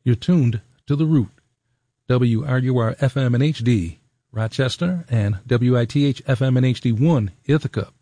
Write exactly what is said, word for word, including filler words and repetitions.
You're tuned to The Root, W R U R F M and H D, Rochester, and W I T H F M and H D one, Ithaca.